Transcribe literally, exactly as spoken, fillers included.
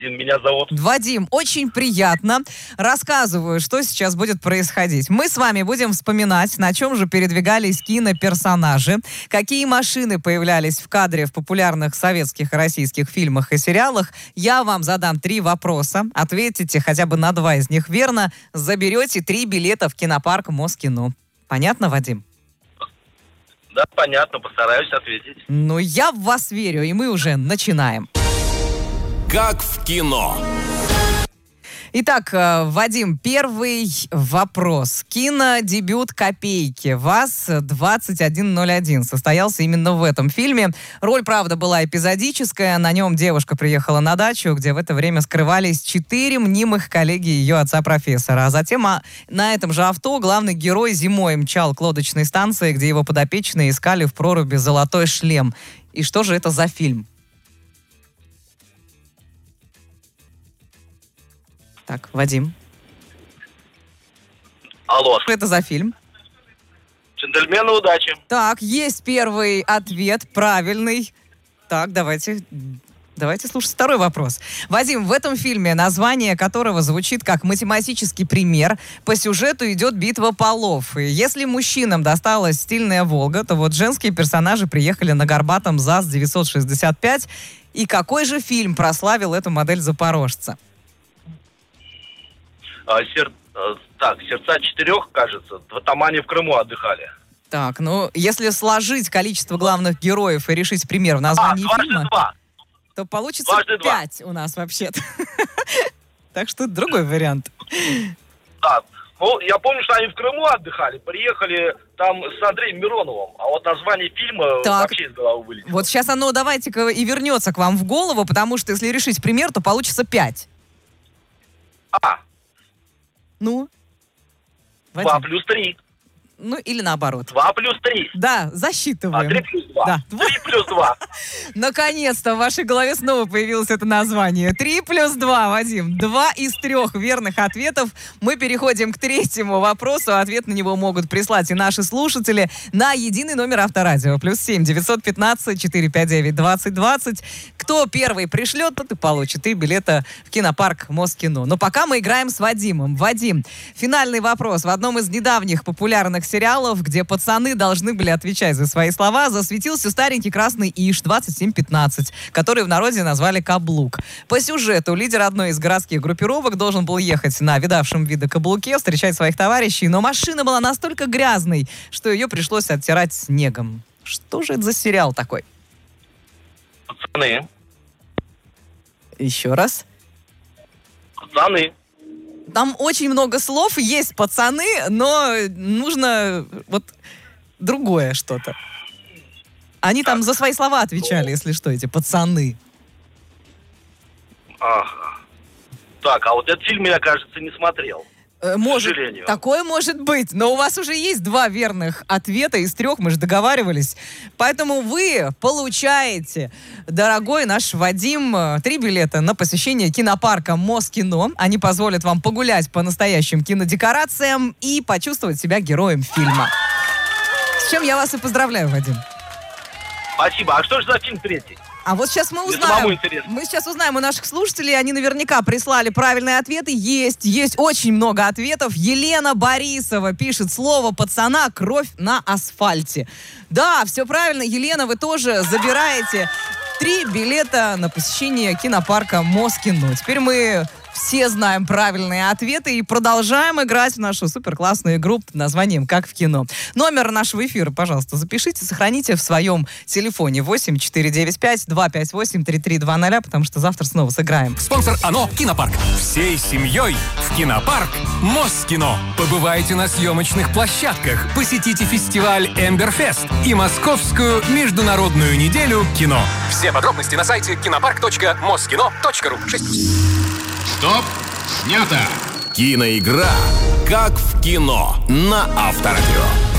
меня зовут. Вадим, очень приятно. Рассказываю, что сейчас будет происходить. Мы с вами будем вспоминать, на чем же передвигались киноперсонажи, какие машины появлялись в кадре в популярных советских и российских фильмах и сериалах. Я вам задам три вопроса. Ответите хотя бы на два из них верно. Заберете три билета в кинопарк Москино. Понятно, Вадим? Да, понятно, постараюсь ответить. Ну, я в вас верю, и мы уже начинаем. Как в кино. Итак, Вадим, первый вопрос. Кинодебют «Копейки» ВАЗ двадцать один ноль один состоялся именно в этом фильме. Роль, правда, была эпизодическая. На нем девушка приехала на дачу, где в это время скрывались четыре мнимых коллеги ее отца-профессора. А затем а, на этом же авто главный герой зимой мчал к лодочной станции, где его подопечные искали в проруби золотой шлем. И что же это за фильм? Так, Вадим. Алло. Что это за фильм? «Джентльмены удачи». Так, есть первый ответ, правильный. Так, давайте, давайте слушать второй вопрос. Вадим, в этом фильме, название которого звучит как математический пример, по сюжету идет битва полов. И если мужчинам досталась стильная «Волга», то вот женские персонажи приехали на горбатом ЗАЗ девятьсот шестьдесят пять. И какой же фильм прославил эту модель запорожца? А, сер... Так, «Сердца четырех», кажется. В Тамане в Крыму отдыхали. Так, ну, если сложить количество главных героев и решить пример в названии а, фильма, два. то получится Дважды пять два. у нас вообще-то. Так что это другой вариант. Да. Ну, я помню, что они в Крыму отдыхали. Приехали там с Андреем Мироновым. А вот название фильма Так. вообще из головы вылетело. Вот сейчас оно, давайте-ка, и вернется к вам в голову, потому что если решить пример, то получится пять. А, Ну? два Вадим. плюс три. Ну, или наоборот. два плюс три. Да, А, засчитываем. три плюс два. Да. три плюс два. Наконец-то в вашей голове снова появилось это название. Три плюс два, Вадим. Два из трех верных ответов. Мы переходим к третьему вопросу. Ответ на него могут прислать и наши слушатели на единый номер Авторадио. Плюс семь девятьсот пятнадцать четыреста пятьдесят девять двадцать двадцать. Кто первый пришлет, тот и получит три билета в кинопарк Москино. Но пока мы играем с Вадимом. Вадим, финальный вопрос. В одном из недавних популярных сериалов, где пацаны должны были отвечать за свои слова, засветился старенький красный ИЖ двадцать семь пятнадцать, который в народе назвали «Каблук». По сюжету лидер одной из городских группировок должен был ехать на видавшем виды каблуке, встречать своих товарищей, но машина была настолько грязной, что ее пришлось оттирать снегом. Что же это за сериал такой? Пацаны. Еще раз. Пацаны. Там очень много слов, есть пацаны, но нужно вот другое что-то. Они там за свои слова отвечали, если что, эти пацаны. Ага. Так, а вот этот фильм я, кажется, не смотрел. Э, Может, К сожалению. такое может быть, но у вас уже есть два верных ответа из трех, мы же договаривались. Поэтому вы получаете, дорогой наш Вадим, три билета на посещение кинопарка Москино. Они позволят вам погулять по настоящим кинодекорациям и почувствовать себя героем фильма. С чем я вас и поздравляю, Вадим. Спасибо. А что же за фильм третий? А вот сейчас мы Мне самому узнаем. интересно. Мы сейчас узнаем у наших слушателей, они наверняка прислали правильные ответы. Есть, есть очень много ответов. Елена Борисова пишет: слово пацана, кровь на асфальте. Да, все правильно, Елена, вы тоже забираете три билета на посещение кинопарка Москино. Теперь мы все знаем правильные ответы и продолжаем играть в нашу суперклассную игру под названием «Как в кино». Номер нашего эфира, пожалуйста, запишите, сохраните в своем телефоне восемь четыре девять пять два пять восемь три три два ноль, потому что завтра снова сыграем. Спонсор ОНО «Кинопарк». Всей семьей в кинопарк Москино. Побывайте на съемочных площадках, посетите фестиваль «Эмберфест» и Московскую международную неделю кино. Все подробности на сайте кинопарк точка москино точка ру. Стоп! Снято! Киноигра «Как в кино» на Авторадио.